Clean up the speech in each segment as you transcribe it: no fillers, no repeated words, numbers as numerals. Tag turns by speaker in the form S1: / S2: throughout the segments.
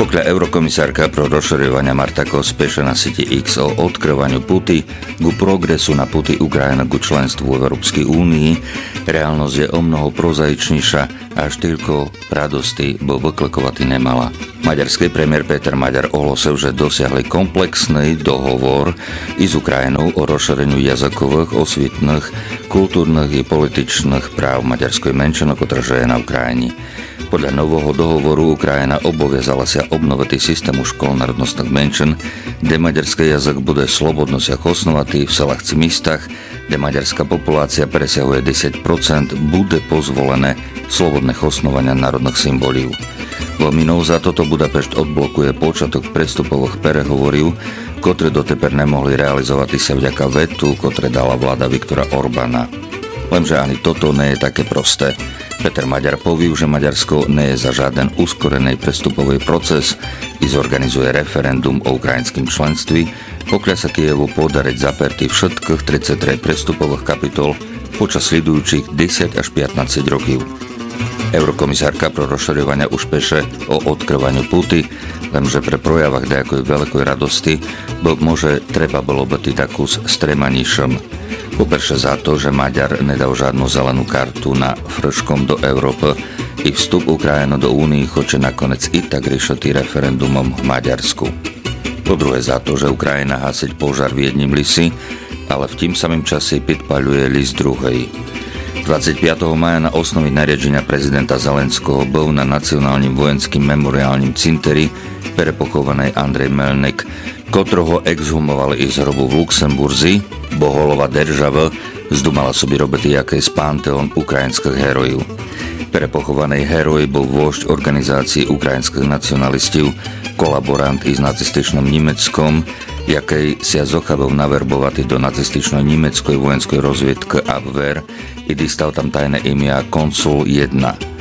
S1: Pokľa eurokomisárka pro rozširovania Marta Kos píše na sieti X o odkrývaniu puty ku progresu na puty Ukrajiny ku členstvu v Európskej únii, reálnosť je omnoho prozaičnejšia a až toľko radosti bo vyklekovati nemala. Maďarský premiér Peter Maďar ohlásil, že dosiahli komplexný dohovor i s Ukrajinou o rozšíreniu jazykových, osvitných, kultúrnych i političných práv maďarskej menšiny, ktorá žije na Ukrajine. Podľa nového dohovoru Ukrajina obaviazala sa obnoviť systému škôl národnostných menšin, kde maďarský jazyk bude slobodno sa osnovať v selách či místach, kde maďarská populácia presahuje 10%, bude pozvolené slobodné osnovania národných symbolív. Veľmi za toto Budapešť odblokuje počiatok prestupových prehovorov, ktoré doteper nemohli realizovať sa vďaka vetu, ktoré dala vláda Viktora Orbána. Lenže ani toto nie je také prosté. Peter Maďar poviu, že Maďarsko nie je za žiaden uskorený prestupový proces i zorganizuje referendum o ukrajinskom členství, pokiaľ sa Kyjevu podariť zapertý všetkých 33 prestupových kapitol počas sledujúcich 10 až 15 rokov. Eurokomisárka pro rozširovania už píše o odkrývaniu puty, lenže pre projavách nejakej veľkej radosti môže treba bolo byť takú s tremaníšom. Poprvé za to, že Maďar nedal žiadnu zelenú kartu na frškom do Európy i vstup Ukrajiny do Únie chce nakoniec i tak riešiť referendumom v Maďarsku. Po druhé za to, že Ukrajina hasiť požar v jedním lisi, ale v tým samým čase podpaľuje lis druhej. 25. maja na osnovi nariadenia prezidenta Zelenského bol na nacionálnym vojenským memoriálnym cinteri prepochovaný Andrej Melnik, ktorého exhumovali i z hrobu v Luxemburzi, bo holova država zdumala sobi robiť jaké z panteón ukrajinských herojov. Prepochovaný heroj bol vôžď organizácií ukrajinských nacionalistov, kolaborant i s nacističným Nemeckom, jakej sa zochavil naverbovať do nacističnej nemeckej vojenskej rozviedky Abwehr i dostal tam tajné imia Konsul 1.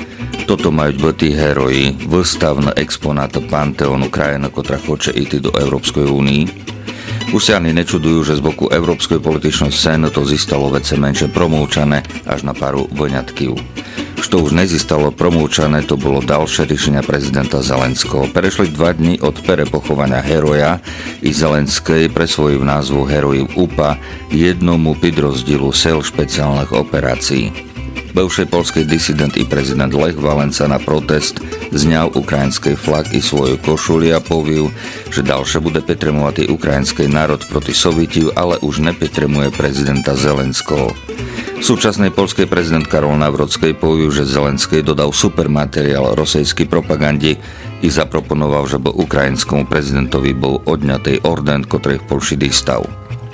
S1: Toto majú byť tí heroji, výstavné exponáty panteónu krajiny, ktorá chce ísť do Európskej únii. Už sa ani nečudujú, že z boku európskej političnej scény to zistalo vece menšie promúčané až na paru voňatkiv. Što už nezistalo promúčané, to bolo ďalšie riešenia prezidenta Zelenského. Prešli 2 dni od perepochovania heroja i Zelenskej presvojiv názvu Heroj UPA jednomu podrozdelu sil špeciálnych operácií. Bivší polský disident i prezident Lech Valenca na protest zňal ukrajinský flag i svoju košuli a poviu, že ďalšie bude petremovať i ukrajinský národ proti Sovietiu, ale už nepetremuje prezidenta Zelenského. Súčasný polský prezident Karol Nawrocki poviu, že Zelenský dodal supermateriál rosejskej propagande i zaproponoval, že by ukrajinskému prezidentovi bol odňatý orden, ktorý v Polši dostal.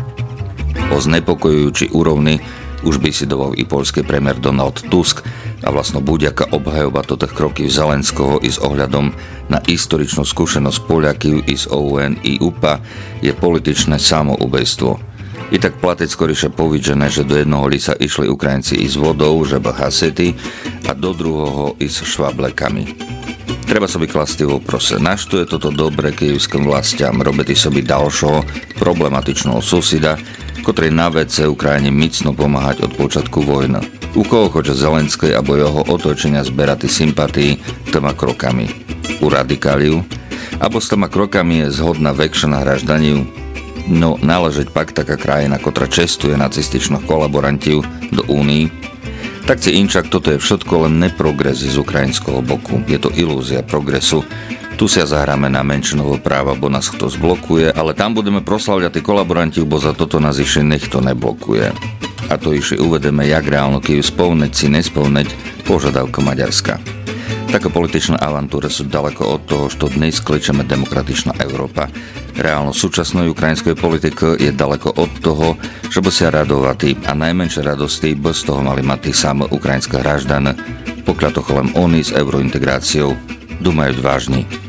S1: O znepokojujúci úrovni už by si dovolil i polský premiér Donald Tusk a vlastno buďaká obhajoba tých krokov Zelenského i s ohľadom na historičnú skúsenosť Poliakov i z OUN i UPA je političné samoubejstvo. I tak platec skoriše povidžené, že do jednoho lisa išli Ukrajinci i s vodou, že hasety a do druhého i s švablekami. Treba sobi klasť voprose, na što je toto dobre kyjevským vlastiam robiť sobi ďalšieho problematičného susida, ktorý na vece Ukrajine micno pomáhať od počiatku vojny. U koho chce Zelenský abo jeho otočenia zberať sympatii tými krokami? U radikáliu? Abo s tými krokami je zhodná väčšina hraždaniu? No, náležeť pak taká krajina, ktorá čestuje nacističných kolaborantov do Únii? Tak si inčak, toto je všetko len neprogres z ukrajinského boku. Je to ilúzia progresu. Tu sa zahráme na menšinovo práva, bo nás kto zblokuje, ale tam budeme proslavľať kolaboranti, bo za toto nás ešte nikto neblokuje. A to ešte uvedeme, jak reálno Kyjev spĺňať či nespĺňať požiadavka Maďarska. Také političné avantúry sú ďaleko od toho, čo dnes kličeme demokratičná Európa. Reálno súčasnej ukrajinskej politiky je ďaleko od toho, že by sa radovali a najmenšie radosti bez toho mali mať samé ukrajinské hraždany, pokiaľ to chlem oni s eurointegráciou dumajú vážne.